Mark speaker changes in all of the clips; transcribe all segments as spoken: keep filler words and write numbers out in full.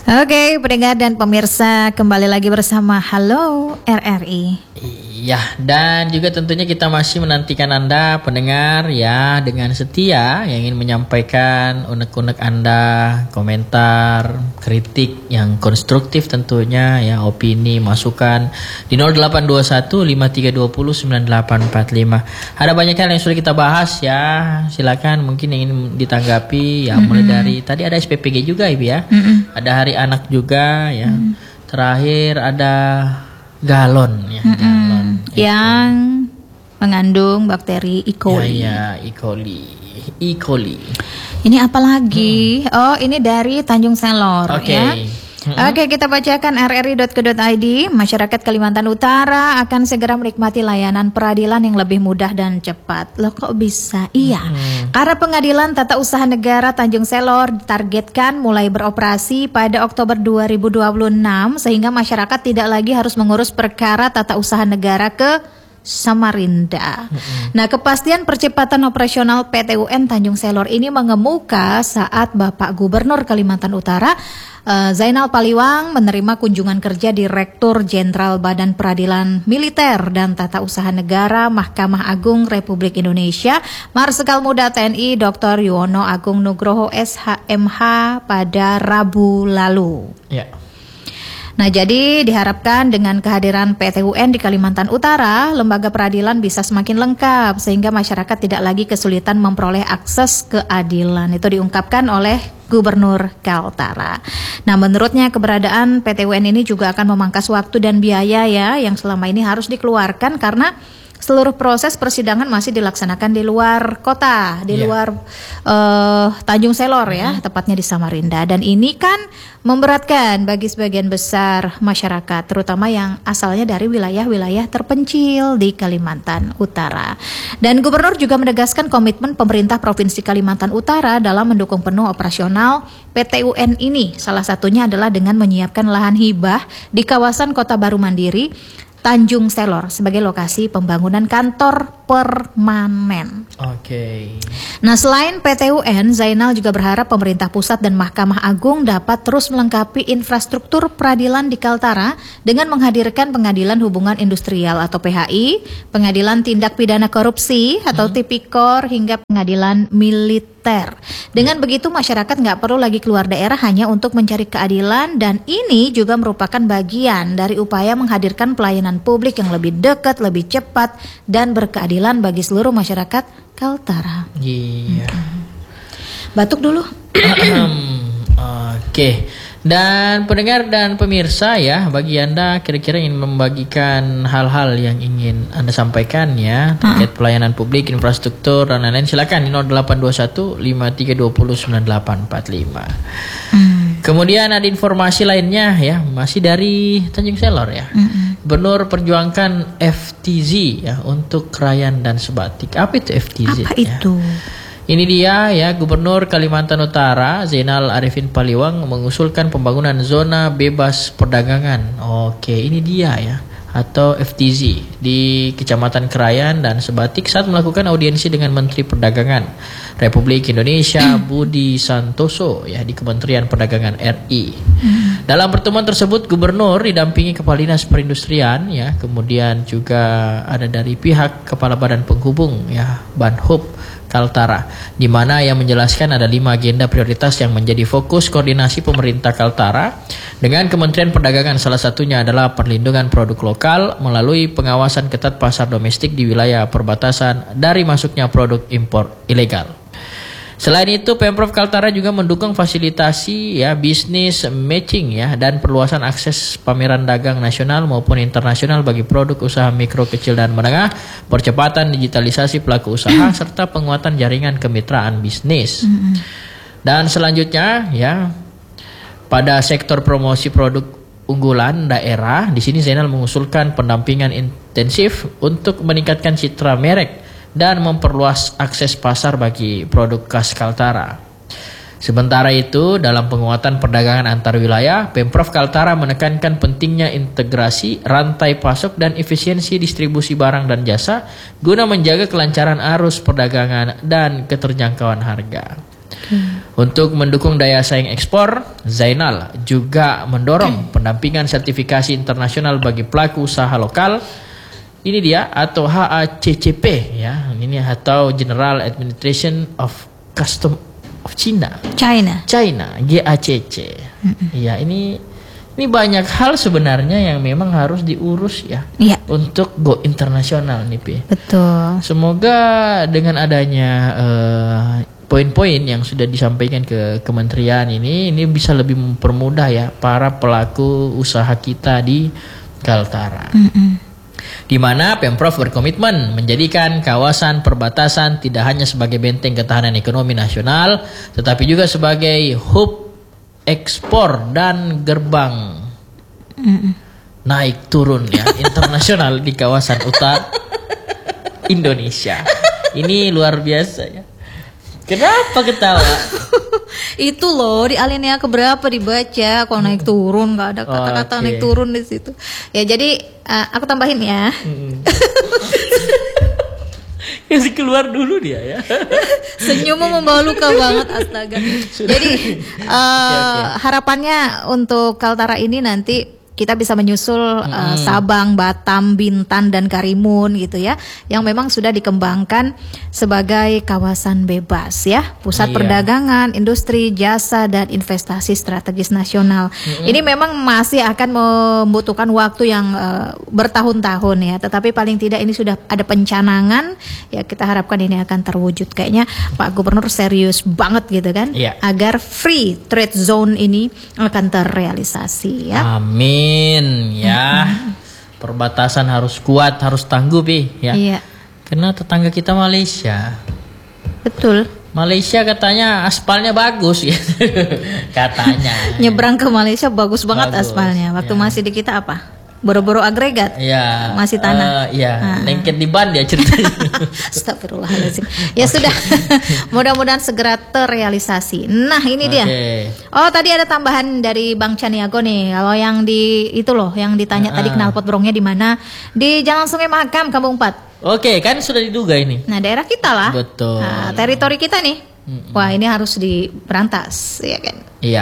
Speaker 1: Oke, pendengar dan pemirsa, kembali lagi bersama Halo R R I.
Speaker 2: Iya, dan juga tentunya kita masih menantikan Anda pendengar ya dengan setia yang ingin menyampaikan unek-unek Anda, komentar, kritik yang konstruktif tentunya ya, opini, masukan di nol delapan dua satu lima tiga dua nol sembilan delapan empat lima. Ada banyak hal yang sudah kita bahas ya. Silakan mungkin yang ingin ditanggapi ya, mm-hmm. mulai dari tadi ada S P P G juga Ibu ya. Mm-hmm. Ada Hari Anak juga ya. Mm-hmm. Terakhir ada galon ya, mm-hmm. galon
Speaker 1: yang mengandung bakteri E. coli.
Speaker 2: Ya, ya, E. coli. E. coli.
Speaker 1: Ini apa lagi? Hmm. Oh, ini dari Tanjung Selor
Speaker 2: okay.
Speaker 1: ya.
Speaker 2: Hmm.
Speaker 1: Oke, kita bacakan r r i dot co dot i d. Masyarakat Kalimantan Utara akan segera menikmati layanan peradilan yang lebih mudah dan cepat. Loh, kok bisa? Iya. Hmm. Karena Pengadilan Tata Usaha Negara Tanjung Selor ditargetkan mulai beroperasi pada Oktober dua ribu dua puluh enam, sehingga masyarakat tidak lagi harus mengurus perkara tata usaha negara ke Samarinda. Mm-hmm. Nah, kepastian percepatan operasional P T U N Tanjung Selor ini mengemuka saat Bapak Gubernur Kalimantan Utara uh, Zainal Paliwang menerima kunjungan kerja Direktur Jenderal Badan Peradilan Militer dan Tata Usaha Negara Mahkamah Agung Republik Indonesia, Marsikal Muda T N I Doktor Yuwono Agung Nugroho S H M H pada Rabu lalu. Ya. Nah, jadi diharapkan dengan kehadiran P T U N di Kalimantan Utara, lembaga peradilan bisa semakin lengkap sehingga masyarakat tidak lagi kesulitan memperoleh akses keadilan. Itu diungkapkan oleh Gubernur Kaltara. Nah, menurutnya keberadaan P T U N ini juga akan memangkas waktu dan biaya ya yang selama ini harus dikeluarkan karena seluruh proses persidangan masih dilaksanakan di luar kota, di yeah. luar uh, Tanjung Selor ya, mm-hmm. tepatnya di Samarinda. Dan ini kan memberatkan bagi sebagian besar masyarakat, terutama yang asalnya dari wilayah-wilayah terpencil di Kalimantan Utara. Dan Gubernur juga menegaskan komitmen pemerintah Provinsi Kalimantan Utara dalam mendukung penuh operasional P T U N ini. Salah satunya adalah dengan menyiapkan lahan hibah di kawasan Kota Baru Mandiri Tanjung Selor sebagai lokasi pembangunan kantor permanen.
Speaker 2: Oke. Okay.
Speaker 1: Nah, selain P T U N, Zainal juga berharap pemerintah pusat dan Mahkamah Agung dapat terus melengkapi infrastruktur peradilan di Kaltara dengan menghadirkan Pengadilan Hubungan Industrial atau P H I, Pengadilan Tindak Pidana Korupsi atau hmm. Tipikor hingga Pengadilan Militer. Dengan ya. begitu masyarakat nggak perlu lagi keluar daerah hanya untuk mencari keadilan, dan ini juga merupakan bagian dari upaya menghadirkan pelayanan publik yang lebih dekat, lebih cepat dan berkeadilan bagi seluruh masyarakat Kaltara.
Speaker 2: Iya.
Speaker 1: Hmm. Batuk dulu.
Speaker 2: Oke. Dan pendengar dan pemirsa ya, bagi Anda kira-kira ingin membagikan hal-hal yang ingin Anda sampaikan ya terkait pelayanan publik, infrastruktur dan lain-lain, silakan di nol delapan dua satu lima tiga dua nol sembilan delapan empat lima. Hmm. Kemudian ada informasi lainnya ya, masih dari Tanjung Selor ya. Hmm. Gubernur perjuangkan F T Z ya untuk Krayan dan Sebatik. Apa itu F T Z?
Speaker 1: Apa ya? Itu?
Speaker 2: Ini dia ya, Gubernur Kalimantan Utara Zainal Arifin Paliwang mengusulkan pembangunan zona bebas perdagangan. Oke, ini dia ya, atau F T Z di Kecamatan Krayan dan Sebatik saat melakukan audiensi dengan Menteri Perdagangan Republik Indonesia Budi Santoso ya di Kementerian Perdagangan R I. Dalam pertemuan tersebut Gubernur didampingi Kepala Dinas Perindustrian ya, kemudian juga ada dari pihak Kepala Badan Penghubung ya, Banhub Kaltara, di mana yang menjelaskan ada lima agenda prioritas yang menjadi fokus koordinasi pemerintah Kaltara dengan Kementerian Perdagangan. Salah satunya adalah perlindungan produk lokal melalui pengawasan ketat pasar domestik di wilayah perbatasan dari masuknya produk impor ilegal. Selain itu, Pemprov Kaltara juga mendukung fasilitasi ya bisnis matching ya dan perluasan akses pameran dagang nasional maupun internasional bagi produk usaha mikro, kecil dan menengah, percepatan digitalisasi pelaku usaha serta penguatan jaringan kemitraan bisnis. Dan selanjutnya ya, pada sektor promosi produk unggulan daerah, di sini Zainal mengusulkan pendampingan intensif untuk meningkatkan citra merek dan memperluas akses pasar bagi produk khas Kaltara. Sementara itu, dalam penguatan perdagangan antar wilayah, Pemprov Kaltara menekankan pentingnya integrasi rantai pasok dan efisiensi distribusi barang dan jasa guna menjaga kelancaran arus perdagangan dan keterjangkauan harga. Untuk mendukung daya saing ekspor, Zainal juga mendorong pendampingan sertifikasi internasional bagi pelaku usaha lokal. Ini dia, atau H A C C P ya. Ini atau General Administration of Custom of China.
Speaker 1: China.
Speaker 2: China, G A C C. Ya, ini ini banyak hal sebenarnya yang memang harus diurus ya.
Speaker 1: Iya.
Speaker 2: Untuk go internasional nih, Pi.
Speaker 1: Betul.
Speaker 2: Semoga dengan adanya uh, poin-poin yang sudah disampaikan ke kementerian ini ini bisa lebih mempermudah ya para pelaku usaha kita di Kaltara. Mm-mm. Di mana Pemprov berkomitmen menjadikan kawasan perbatasan tidak hanya sebagai benteng ketahanan ekonomi nasional, tetapi juga sebagai hub ekspor dan gerbang mm. naik turun ya internasional di kawasan utara Indonesia. Ini luar biasa ya. Kenapa ketawa?
Speaker 1: Itu loh di alinea keberapa dibaca kalau naik turun, nggak ada kata-kata
Speaker 2: okay.
Speaker 1: naik turun di situ. Ya jadi uh, aku tambahin ya.
Speaker 2: Hmm. Kasih keluar dulu dia ya.
Speaker 1: Senyummu membawa luka banget, astaga. Jadi uh, okay, okay. harapannya untuk Kaltara ini nanti kita bisa menyusul hmm. uh, Sabang, Batam, Bintan dan Karimun gitu ya, yang memang sudah dikembangkan sebagai kawasan bebas ya, pusat iya. perdagangan, industri, jasa dan investasi strategis nasional. Hmm. Ini memang masih akan membutuhkan waktu yang uh, bertahun-tahun ya, tetapi paling tidak ini sudah ada pencanangan ya, kita harapkan ini akan terwujud. Kayaknya Pak Gubernur serius banget gitu kan,
Speaker 2: iya.
Speaker 1: agar free trade zone ini akan terrealisasi ya.
Speaker 2: Amin. Ya, mm-hmm. perbatasan harus kuat, harus tangguh, Pi, ya.
Speaker 1: Iya.
Speaker 2: Karena tetangga kita Malaysia.
Speaker 1: Betul.
Speaker 2: Malaysia katanya aspalnya bagus, ya. Katanya.
Speaker 1: Nyebrang ke Malaysia bagus banget bagus, aspalnya. Waktu ya. masih di kita apa? Boro-boro agregat,
Speaker 2: ya,
Speaker 1: masih tanah,
Speaker 2: uh, ya,
Speaker 1: ah.
Speaker 2: lengket di ban dia ceritanya.
Speaker 1: Astagfirullahaladzim. Ya okay. sudah, mudah-mudahan segera terrealisasi. Nah ini okay. dia. Oh tadi ada tambahan dari Bang Caniago nih. Kalau yang di itu loh, yang ditanya uh-uh. tadi knalpot brongnya di mana? Di Jalan Sungai Mahakam, Kampung Empat.
Speaker 2: Oke, okay, kan sudah diduga ini.
Speaker 1: Nah daerah kita lah.
Speaker 2: Betul.
Speaker 1: Nah, teritori kita nih. Mm-mm. Wah ini harus diberantas, ya kan?
Speaker 2: Iya.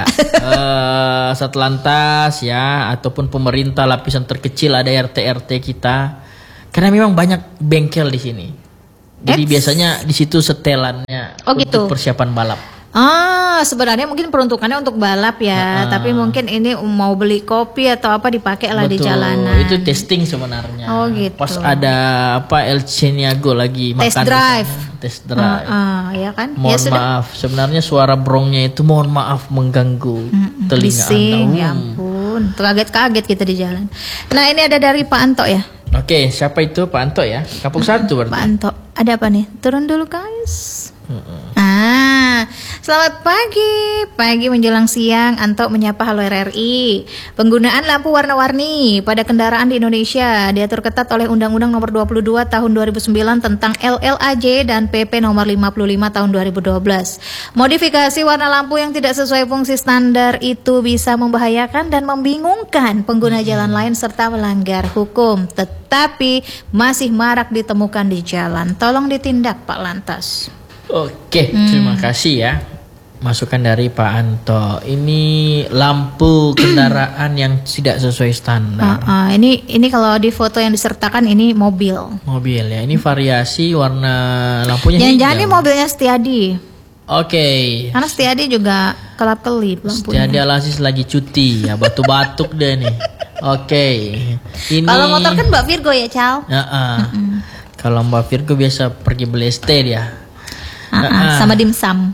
Speaker 2: uh, Satlantas ya, ataupun pemerintah lapisan terkecil, ada R T R T kita. Karena memang banyak bengkel di sini. Jadi Eps. biasanya di situ setelannya
Speaker 1: oh,
Speaker 2: untuk
Speaker 1: gitu.
Speaker 2: persiapan balap.
Speaker 1: Ah, sebenarnya mungkin peruntukannya untuk balap ya,
Speaker 2: uh,
Speaker 1: tapi mungkin ini mau beli kopi atau apa dipakai lah di jalanan.
Speaker 2: Itu testing sebenarnya.
Speaker 1: Oh gitu.
Speaker 2: Pas ada apa El Ceniago lagi
Speaker 1: test
Speaker 2: makan
Speaker 1: drive.
Speaker 2: Misalnya. Test drive.
Speaker 1: Uh, uh, ya kan?
Speaker 2: Mohon
Speaker 1: ya,
Speaker 2: maaf, sebenarnya suara brongnya itu mohon maaf mengganggu mm, telinga
Speaker 1: bising,
Speaker 2: Anda.
Speaker 1: Ya ampun, kaget-kaget kita di jalan. Nah ini ada dari Pak Anto ya.
Speaker 2: Oke, siapa itu Pak Anto ya? Kampung satu berarti.
Speaker 1: Pak Anto, ada apa nih? Turun dulu guys. Mm-mm. Ah, selamat pagi, pagi menjelang siang. Anto menyapa halo R R I. Penggunaan lampu warna-warni pada kendaraan di Indonesia diatur ketat oleh Undang-Undang Nomor dua puluh dua Tahun dua ribu sembilan tentang L L A J dan P P Nomor lima puluh lima Tahun dua ribu dua belas. Modifikasi warna lampu yang tidak sesuai fungsi standar itu bisa membahayakan dan membingungkan pengguna jalan lain serta melanggar hukum, tetapi masih marak ditemukan di jalan. Tolong ditindak Pak Lantas.
Speaker 2: Oke,
Speaker 1: hmm.
Speaker 2: terima kasih ya. Masukan dari Pak Anto. Ini lampu kendaraan yang tidak sesuai standar.
Speaker 1: Uh, uh, ini ini kalau di foto yang disertakan ini mobil.
Speaker 2: Mobil ya. Ini variasi warna lampunya
Speaker 1: hijau. Jangan-jangan ini mobilnya Setiadi.
Speaker 2: Oke. Okay.
Speaker 1: Karena Setiadi juga kelap-kelip lampunya.
Speaker 2: Setiadi Alasis lagi cuti ya, batuk-batuk deh nih. Oke. Okay. Ini
Speaker 1: kalau motor kan Mbak Virgo ya, Cal?
Speaker 2: Uh -uh. Mm-mm. Kalau Mbak Virgo biasa pergi beli es teh dia.
Speaker 1: Uh -uh, sama dimsum.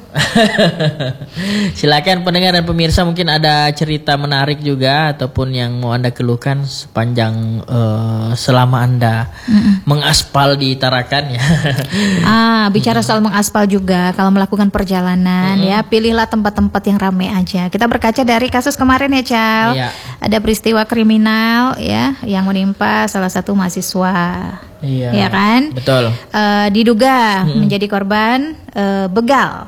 Speaker 2: Silakan pendengar dan pemirsa, mungkin ada cerita menarik juga ataupun yang mau Anda keluhkan sepanjang uh, selama Anda mm-mm. mengaspal di Tarakan ya.
Speaker 1: Ah, bicara soal mengaspal juga kalau melakukan perjalanan mm-hmm. ya, pilihlah tempat-tempat yang ramai aja. Kita berkaca dari kasus kemarin ya, Cal.
Speaker 2: Iya.
Speaker 1: Ada peristiwa kriminal ya yang menimpa salah satu mahasiswa.
Speaker 2: Iya.
Speaker 1: Ya kan?
Speaker 2: Betul.
Speaker 1: Uh, diduga mm-hmm. menjadi korban uh, begal.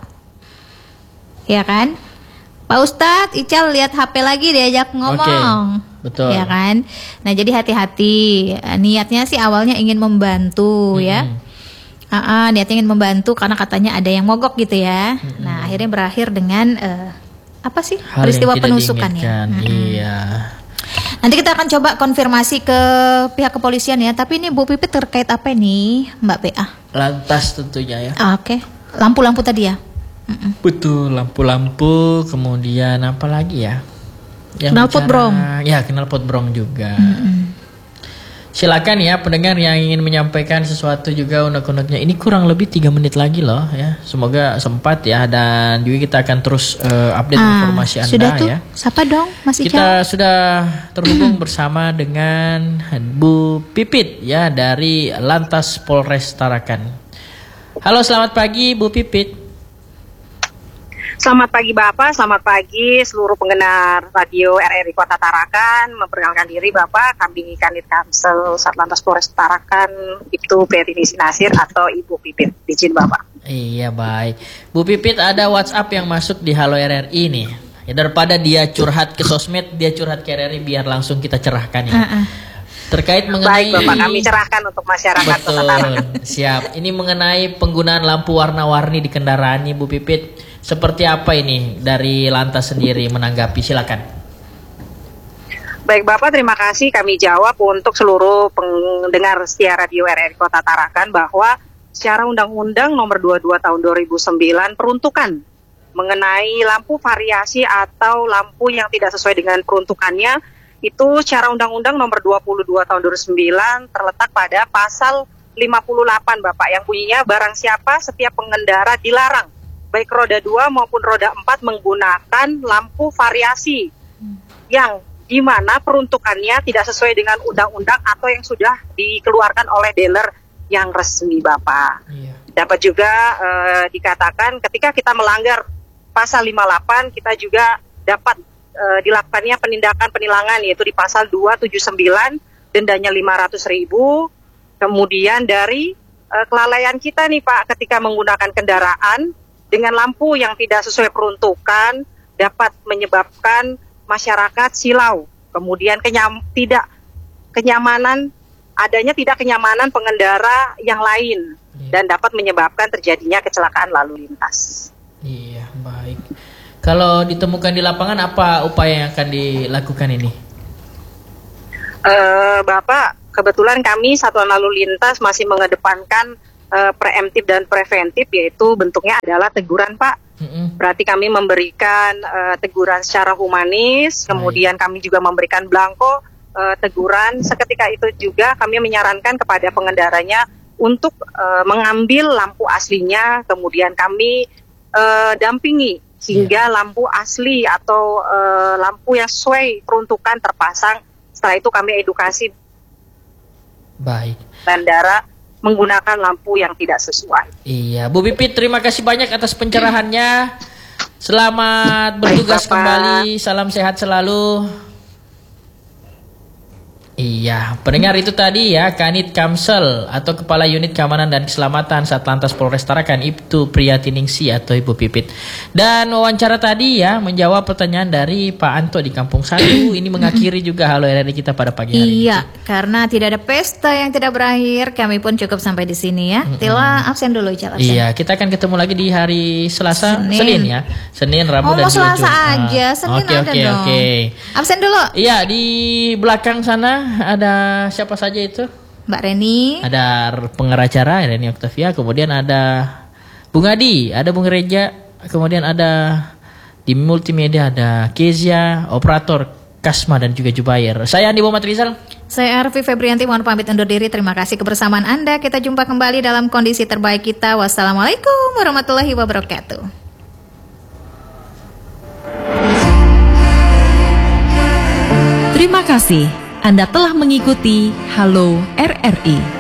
Speaker 1: Ya kan? Pak Ustadz, Ical lihat H P lagi diajak ngomong.
Speaker 2: Okay. Betul.
Speaker 1: Ya kan? Nah, jadi hati-hati. Niatnya sih awalnya ingin membantu mm-hmm. ya. Ah, ah, niatnya ingin membantu karena katanya ada yang mogok gitu ya. Mm-hmm. Nah akhirnya berakhir dengan uh, apa sih
Speaker 2: hal
Speaker 1: peristiwa
Speaker 2: yang tidak
Speaker 1: penusukan ya.
Speaker 2: Mm-hmm. Iya.
Speaker 1: Nanti kita akan coba konfirmasi ke pihak kepolisian ya. Tapi ini Bu Pipit terkait apa nih Mbak P A?
Speaker 2: Lantas tentunya ya.
Speaker 1: Ah, Oke, okay. Lampu-lampu tadi ya. Mm-mm.
Speaker 2: Betul, lampu-lampu, kemudian apa lagi ya?
Speaker 1: Knalpot brong.
Speaker 2: Ya, knalpot brong juga.
Speaker 1: Mm-mm.
Speaker 2: Silakan ya pendengar yang ingin menyampaikan sesuatu juga unek-uneknya. Ini kurang lebih tiga menit lagi loh ya. Semoga sempat ya, dan juga kita akan terus uh, update ah, informasi Anda
Speaker 1: sudah tuh.
Speaker 2: Ya.
Speaker 1: Siapa dong Mas Ical?
Speaker 2: Kita sudah terhubung bersama dengan Bu Pipit ya dari Lantas Polres Tarakan. Halo, selamat pagi Bu Pipit.
Speaker 3: Selamat pagi Bapak, selamat pagi seluruh pendengar radio R R I Kota Tarakan. Memperkenalkan diri Bapak, kami Kanit Kamsel Satlantas Polres Tarakan, Ibtu Priyatiningsi Nasir atau Ibu Pipit. Izin Bapak.
Speaker 2: Iya baik. Bu Pipit, ada WhatsApp yang masuk di Halo R R I nih. Ya, daripada dia curhat ke sosmed, dia curhat ke R R I, biar langsung kita cerahkan ya. Uh-uh. Terkait mengenai...
Speaker 3: Baik Bapak, kami cerahkan untuk masyarakat Kota Tarakan.
Speaker 2: Siap. Ini mengenai penggunaan lampu warna-warni di kendaraan nih Bu Pipit. Seperti apa ini dari Lantas sendiri menanggapi? Silakan.
Speaker 3: Baik Bapak, terima kasih. Kami jawab untuk seluruh pendengar setia radio R R I Kota Tarakan bahwa secara Undang-Undang Nomor dua puluh dua Tahun dua ribu sembilan peruntukan mengenai lampu variasi atau lampu yang tidak sesuai dengan peruntukannya itu secara Undang-Undang Nomor dua puluh dua Tahun dua ribu sembilan terletak pada pasal lima puluh delapan Bapak, yang bunyinya barang siapa setiap pengendara dilarang baik roda dua maupun roda empat menggunakan lampu variasi yang di mana peruntukannya tidak sesuai dengan undang-undang atau yang sudah dikeluarkan oleh dealer yang resmi Bapak. Iya. Dapat juga uh, dikatakan ketika kita melanggar pasal lima puluh delapan, kita juga dapat uh, dilakukannya penindakan penilangan, yaitu di pasal dua ratus tujuh puluh sembilan, dendanya lima ratus ribu. Kemudian dari uh, kelalaian kita nih Pak, ketika menggunakan kendaraan dengan lampu yang tidak sesuai peruntukan dapat menyebabkan masyarakat silau. Kemudian kenyam, tidak kenyamanan, adanya tidak kenyamanan pengendara yang lain, iya, dan dapat menyebabkan terjadinya kecelakaan lalu lintas.
Speaker 2: Iya, baik. Kalau ditemukan di lapangan, apa upaya yang akan dilakukan ini?
Speaker 3: Uh, Bapak, kebetulan kami Satuan Lalu Lintas masih mengedepankan Uh, preemptif dan preventif, yaitu bentuknya adalah teguran Pak. Mm-hmm. Berarti kami memberikan uh, teguran secara humanis, kemudian kami juga memberikan blanko uh, teguran. Seketika itu juga kami menyarankan kepada pengendaranya untuk uh, mengambil lampu aslinya, kemudian kami uh, dampingi hingga yeah. lampu asli atau uh, lampu yang sesuai peruntukan terpasang. Setelah itu kami edukasi
Speaker 2: baik
Speaker 3: pengendara menggunakan lampu yang tidak sesuai.
Speaker 2: Iya, Bu Pipit, terima kasih banyak atas pencerahannya. Selamat bertugas Baik, kembali. Salam sehat selalu. Iya, pendengar itu tadi ya, Kanit Kamsel atau Kepala Unit Keamanan dan Keselamatan Satlantas Polres Tarakan, Ibtu Priyatiningsi atau Ibu Pipit. Dan wawancara tadi ya, menjawab pertanyaan dari Pak Anto di Kampung Satu. Ini mengakhiri juga Halo R R I kita pada pagi hari
Speaker 1: iya,
Speaker 2: ini.
Speaker 1: Karena tidak ada pesta yang tidak berakhir, kami pun cukup sampai di sini ya. Mm-hmm. Tila absen dulu, Ical, absen.
Speaker 2: Iya, kita akan ketemu lagi di hari Selasa, Senin, Senin ya. Senin, Rabu, oh, dan juga
Speaker 1: Selasa aja, Senin
Speaker 2: okay,
Speaker 1: ada
Speaker 2: okay,
Speaker 1: dong. Oke, okay. Absen dulu.
Speaker 2: Iya, di belakang sana ada siapa saja itu?
Speaker 1: Mbak Reni.
Speaker 2: Ada pengacara Reni Octavia, kemudian ada Bung Adi, ada Bung Reja, kemudian ada di multimedia ada Kezia, operator Kasma dan juga Jubair. Saya Andi Muhammad Rizal.
Speaker 1: Saya Arfi Febrianti, mohon pamit undur diri. Terima kasih kebersamaan Anda. Kita jumpa kembali dalam kondisi terbaik kita. Wassalamualaikum warahmatullahi wabarakatuh.
Speaker 4: Terima kasih. Anda telah mengikuti Halo R R I.